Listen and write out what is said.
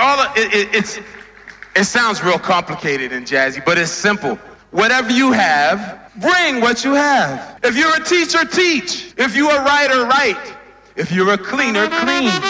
it sounds real complicated and jazzy, but it's simple. Whatever you have, bring what you have. If you're a teacher, teach. If you're a writer, write. If you're a cleaner, clean.